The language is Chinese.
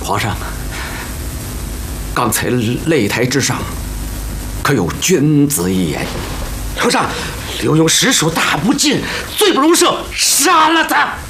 皇上，刚才擂台之上，可有君子一言？ 皇上，刘墉实属大不敬，罪不容赦，杀了他！